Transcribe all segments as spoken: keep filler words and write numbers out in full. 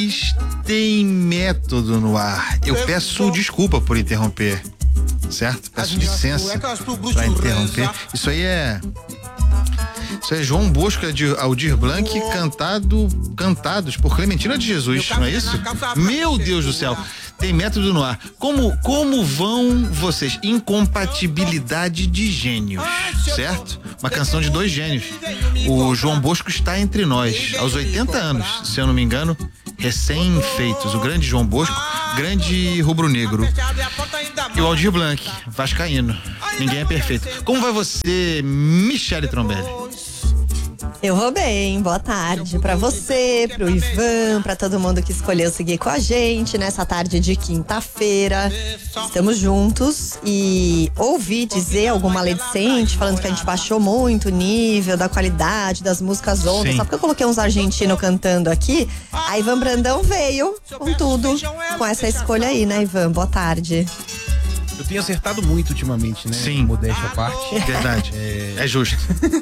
tem método no ar. Eu peço desculpa por interromper, certo? Peço licença para interromper. Isso aí é... Isso é João Bosco e Aldir Blanc cantado, cantados por Clementina de Jesus, não é isso? Meu Deus do céu, tem método no ar. Como, como vão vocês? Incompatibilidade de gênios, certo? Uma canção de dois gênios. O João Bosco está entre nós, aos oitenta anos, se eu não me engano, recém-feitos. O grande João Bosco, grande rubro-negro. E o Aldir Blanc, vascaíno. Ninguém é perfeito. Como vai você, Michele Trombelli? Eu vou bem, boa tarde pra você, pro Ivan, pra todo mundo que escolheu seguir com a gente nessa tarde de quinta-feira. Estamos juntos e ouvi dizer algum maledicente falando que a gente baixou muito o nível da qualidade das músicas ontem, só porque eu coloquei uns argentinos cantando aqui. A Ivan Brandão veio com tudo, com essa escolha aí, né, Ivan? Boa tarde. Eu tenho acertado muito ultimamente, né? Sim. Modéstia à parte. Verdade. É, é justo.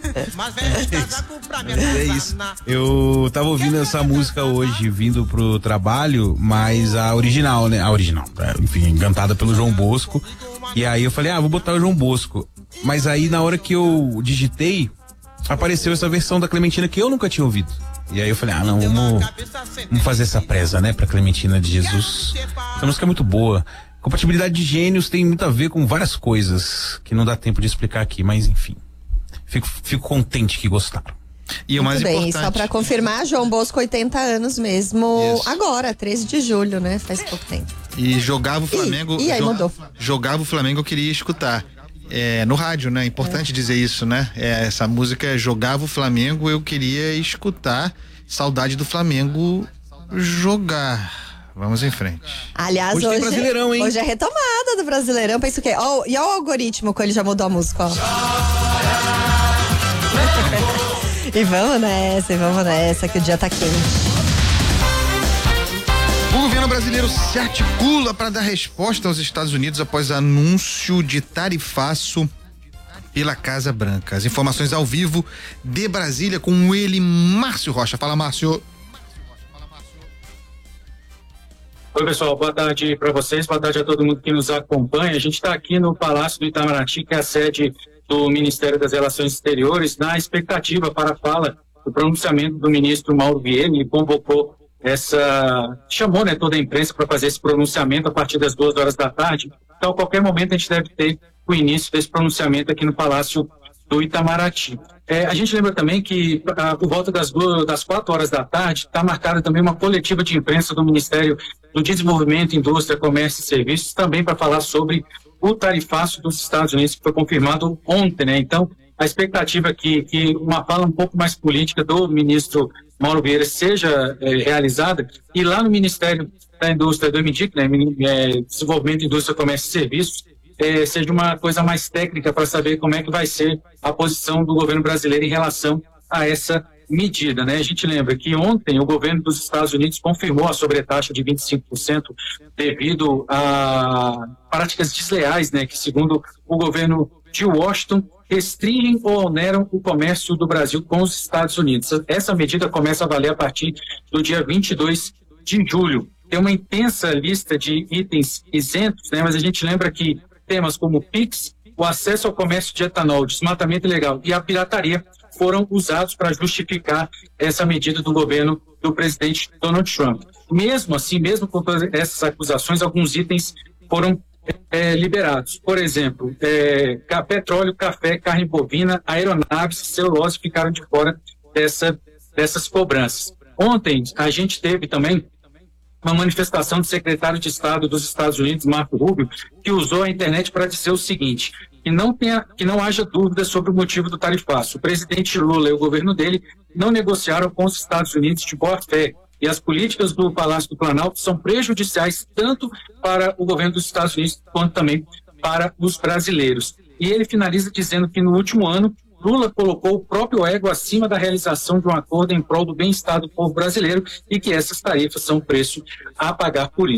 É isso. Eu tava ouvindo essa música hoje, vindo pro trabalho, mas a original, né? A original, enfim, cantada pelo João Bosco. E aí eu falei, ah, vou botar o João Bosco. Mas aí na hora que eu digitei, apareceu essa versão da Clementina que eu nunca tinha ouvido. E aí eu falei, ah, não, vamos, vamos fazer essa presa, né? Pra Clementina de Jesus. Essa música é muito boa. Compatibilidade de gênios tem muito a ver com várias coisas que não dá tempo de explicar aqui, mas enfim. Fico, fico contente que gostaram. E o mais muito bem, importante... só pra confirmar, João Bosco, oitenta anos mesmo. Isso. Agora, treze de julho, né? Faz pouco tempo. E jogava o Flamengo... E, e aí jo- mudou. Jogava o Flamengo, eu queria escutar. É, no rádio, né? Importante é. dizer isso, né? É, essa música é Jogava o Flamengo, eu queria escutar. Saudade do Flamengo jogar. Vamos em frente. Aliás, hoje, hoje, Brasileirão, hein? hoje é retomada do Brasileirão. Pensa o quê? Oh, e olha o algoritmo que ele já mudou a música, ó. E vamos nessa, e vamos nessa, que o dia tá quente. O governo brasileiro se articula para dar resposta aos Estados Unidos após anúncio de tarifaço pela Casa Branca. As informações ao vivo de Brasília com ele, Márcio Rocha. Fala, Márcio. Oi, pessoal, boa tarde para vocês, boa tarde a todo mundo que nos acompanha. A gente está aqui no Palácio do Itamaraty, que é a sede do Ministério das Relações Exteriores, na expectativa para a fala, o pronunciamento do ministro Mauro Vieira. Ele convocou essa, chamou, né, toda a imprensa para fazer esse pronunciamento a partir das duas horas da tarde. Então, a qualquer momento a gente deve ter o início desse pronunciamento aqui no Palácio do Itamaraty. É, a gente lembra também que a, por volta das, duas, das quatro horas da tarde está marcada também uma coletiva de imprensa do Ministério do Desenvolvimento, Indústria, Comércio e Serviços, também para falar sobre o tarifaço dos Estados Unidos, que foi confirmado ontem, né? Então, a expectativa é que, que uma fala um pouco mais política do ministro Mauro Vieira seja é, realizada, e lá no Ministério da Indústria, do M D I C, né, é, Desenvolvimento, Indústria, Comércio e Serviços, é, seja uma coisa mais técnica para saber como é que vai ser a posição do governo brasileiro em relação a essa medida, né? A gente lembra que ontem o governo dos Estados Unidos confirmou a sobretaxa de vinte e cinco por cento devido a práticas desleais, né, que segundo o governo de Washington restringem ou oneram o comércio do Brasil com os Estados Unidos. Essa medida começa a valer a partir do dia vinte e dois de julho. Tem uma intensa lista de itens isentos, né, mas a gente lembra que temas como Pix, o acesso ao comércio de etanol, desmatamento ilegal e a pirataria foram usados para justificar essa medida do governo do presidente Donald Trump. Mesmo assim, mesmo com todas essas acusações, alguns itens foram é, liberados. Por exemplo, é, petróleo, café, carne bovina, aeronaves, celulose ficaram de fora dessa, dessas cobranças. Ontem, a gente teve também uma manifestação do secretário de Estado dos Estados Unidos, Marco Rubio, que usou a internet para dizer o seguinte: que não, tenha, que não haja dúvidas sobre o motivo do tarifaço. O presidente Lula e o governo dele não negociaram com os Estados Unidos de boa fé, e as políticas do Palácio do Planalto são prejudiciais tanto para o governo dos Estados Unidos quanto também para os brasileiros. E ele finaliza dizendo que no último ano Lula colocou o próprio ego acima da realização de um acordo em prol do bem-estar do povo brasileiro e que essas tarifas são o preço a pagar por isso.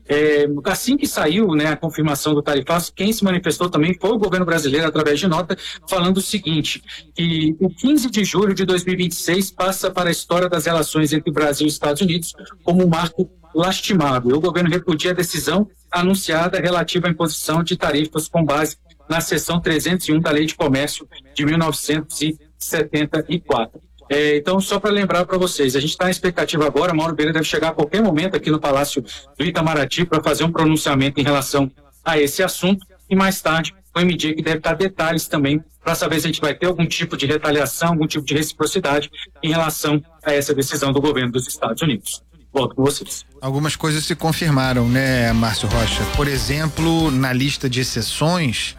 É, assim que saiu, né, a confirmação do tarifaço, quem se manifestou também foi o governo brasileiro através de nota, falando o seguinte, que o quinze de julho de dois mil e vinte e seis passa para a história das relações entre Brasil e Estados Unidos como um marco lastimável. O governo repudia a decisão anunciada relativa à imposição de tarifas com base na seção trezentos e um da Lei de Comércio de mil novecentos e setenta e quatro. É, então, só para lembrar para vocês, a gente está na expectativa agora, Mauro Beira deve chegar a qualquer momento aqui no Palácio do Itamaraty para fazer um pronunciamento em relação a esse assunto e mais tarde o M D I que deve dar detalhes também para saber se a gente vai ter algum tipo de retaliação, algum tipo de reciprocidade em relação a essa decisão do governo dos Estados Unidos. Volto com vocês. Algumas coisas se confirmaram, né, Márcio Rocha? Por exemplo, na lista de exceções,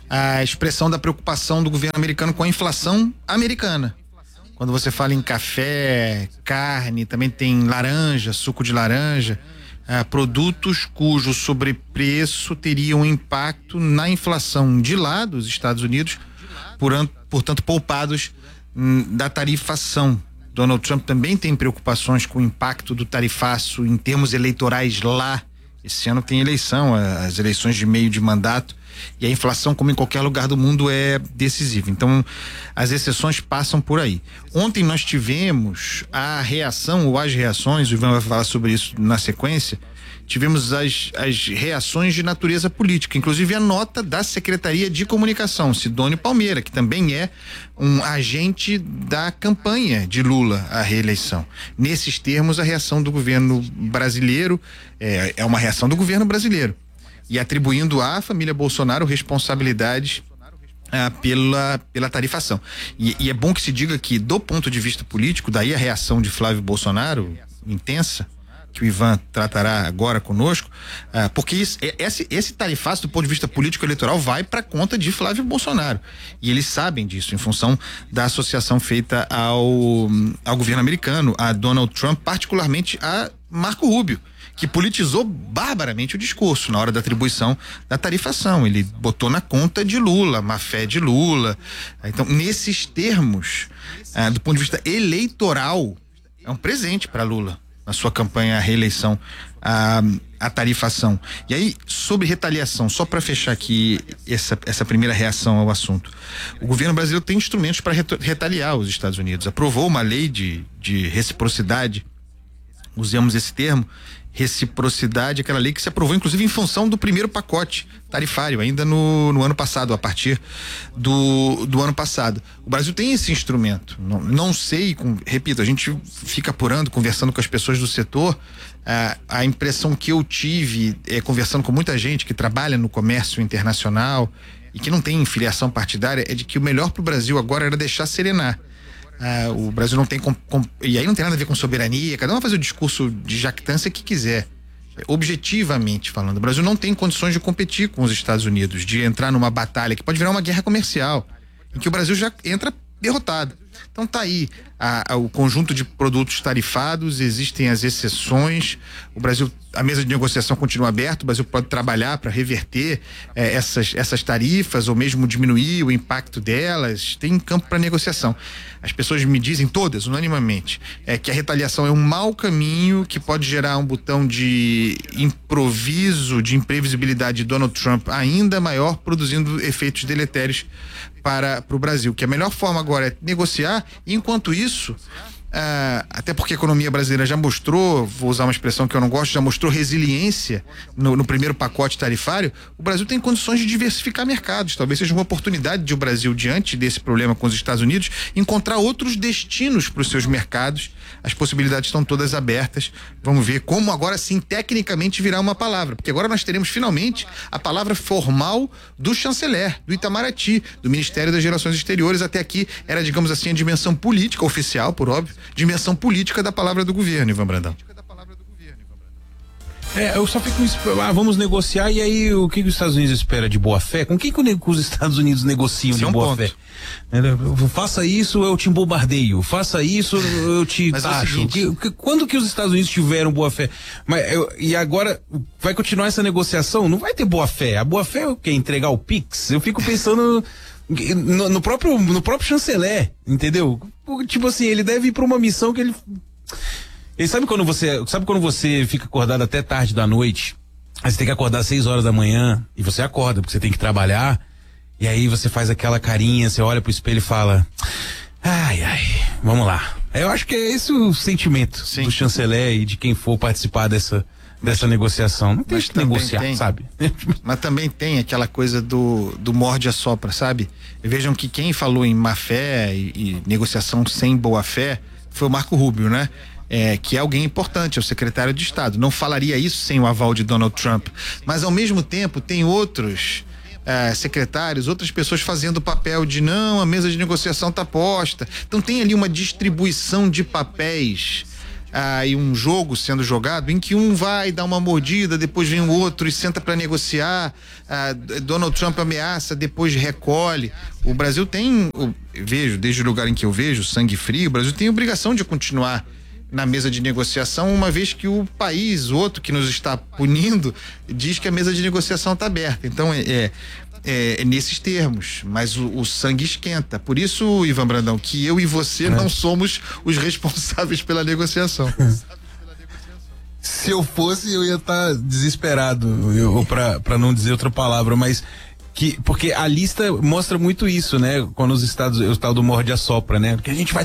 a expressão da preocupação do governo americano com a inflação americana. Quando você fala em café, carne, também tem laranja, suco de laranja, ah, produtos cujo sobrepreço teria um impacto na inflação de lá dos Estados Unidos, por, portanto poupados hum, da tarifação. Donald Trump também tem preocupações com o impacto do tarifaço em termos eleitorais lá. Esse ano tem eleição, as eleições de meio de mandato, e a inflação, como em qualquer lugar do mundo, é decisiva. Então, as exceções passam por aí. Ontem nós tivemos a reação, ou as reações, o Ivan vai falar sobre isso na sequência, tivemos as, as reações de natureza política, inclusive a nota da Secretaria de Comunicação, Sidônio Palmeira, que também é um agente da campanha de Lula à reeleição. Nesses termos, a reação do governo brasileiro é, é uma reação do governo brasileiro, e atribuindo à família Bolsonaro responsabilidades ah, pela, pela tarifação. E, e é bom que se diga que, do ponto de vista político, daí a reação de Flávio Bolsonaro, intensa, que o Ivan tratará agora conosco, ah, porque isso, esse, esse tarifaço, do ponto de vista político eleitoral, vai para conta de Flávio Bolsonaro. E eles sabem disso, em função da associação feita ao, ao governo americano, a Donald Trump, particularmente a Marco Rubio, que politizou barbaramente o discurso na hora da atribuição da tarifação. Ele botou na conta de Lula, má fé de Lula. Então, nesses termos, ah, do ponto de vista eleitoral, é um presente para Lula, na sua campanha à reeleição, a, a tarifação. E aí, sobre retaliação, só para fechar aqui essa, essa primeira reação ao assunto, o governo brasileiro tem instrumentos para retaliar os Estados Unidos. Aprovou uma lei de, de reciprocidade, usemos esse termo, reciprocidade, aquela lei que se aprovou inclusive em função do primeiro pacote tarifário, ainda no, no ano passado, a partir do, do ano passado. O Brasil tem esse instrumento, não, não sei, com, repito, a gente fica apurando, conversando com as pessoas do setor, a, a impressão que eu tive, é, conversando com muita gente que trabalha no comércio internacional e que não tem filiação partidária, é de que o melhor para o Brasil agora era deixar serenar. Ah, o Brasil não tem com, com, e aí não tem nada a ver com soberania, cada um vai fazer o discurso de jactância que quiser, objetivamente falando. O Brasil não tem condições de competir com os Estados Unidos, de entrar numa batalha que pode virar uma guerra comercial, em que o Brasil já entra derrotado. Então tá aí a, a, o conjunto de produtos tarifados, existem as exceções, o Brasil, a mesa de negociação continua aberta, o Brasil pode trabalhar para reverter eh, essas, essas tarifas ou mesmo diminuir o impacto delas, tem campo para negociação. As pessoas me dizem, todas, unanimamente, é, que a retaliação é um mau caminho que pode gerar um botão de improviso, de imprevisibilidade de Donald Trump ainda maior, produzindo efeitos deletérios para, para o Brasil, que a melhor forma agora é negociar, e enquanto isso, ah, até porque a economia brasileira já mostrou, vou usar uma expressão que eu não gosto, já mostrou resiliência no, no primeiro pacote tarifário, o Brasil tem condições de diversificar mercados. Talvez seja uma oportunidade de o Brasil, diante desse problema com os Estados Unidos, encontrar outros destinos para os seus mercados. As possibilidades estão todas abertas. Vamos ver como agora sim tecnicamente virar uma palavra, porque agora nós teremos finalmente a palavra formal do chanceler, do Itamaraty, do Ministério das Relações Exteriores. Até aqui era, digamos assim, a dimensão política oficial, por óbvio, dimensão política da palavra do governo, Ivan Brandão. É, eu só fico, ah, vamos negociar, e aí o que, que os Estados Unidos espera de boa fé? Com quem que os Estados Unidos negociam de boa fé? Faça isso, eu te bombardeio. Faça isso, eu te taxo. Que, que, quando que os Estados Unidos tiveram boa fé? Mas, eu, e agora vai continuar essa negociação? Não vai ter boa fé. A boa fé é o quê? Entregar o Pix? Eu fico pensando no, no próprio, no próprio chanceler, entendeu? Tipo assim, ele deve ir para uma missão que ele... Ele sabe quando você, sabe quando você fica acordado até tarde da noite Aí você tem que acordar às seis horas da manhã, e você acorda, porque você tem que trabalhar, e aí você faz aquela carinha, você olha pro espelho e fala, ai, ai, vamos lá. Eu acho que é esse o sentimento Sim. do chanceler e de quem for participar dessa, dessa mas, negociação. Não tem que negociar, tem, sabe? Mas também tem aquela coisa do, do morde a sopra, sabe? E vejam que quem falou em má fé e, e negociação sem boa fé foi o Marco Rubio, né? É, que é alguém importante, é o secretário de Estado. Não falaria isso sem o aval de Donald Trump. Mas ao mesmo tempo tem outros é, secretários, outras pessoas fazendo o papel de não, a mesa de negociação está posta. Então tem ali uma distribuição de papéis ah, e um jogo sendo jogado em que um vai dar uma mordida, depois vem o outro e senta para negociar. Ah, Donald Trump ameaça, depois recolhe. O Brasil tem, eu vejo, desde o lugar em que eu vejo, sangue frio, o Brasil tem obrigação de continuar na mesa de negociação, uma vez que o país, outro que nos está punindo, diz que a mesa de negociação está aberta. Então é, é, é, é nesses termos, mas o, o sangue esquenta. Por isso, Ivan Brandão, que eu e você é. não somos os responsáveis pela negociação. Se eu fosse, eu ia estar tá desesperado, eu, pra, pra não dizer outra palavra, mas que, porque a lista mostra muito isso, né? Quando os estados, o tal do morde a sopra, né? Porque a gente vai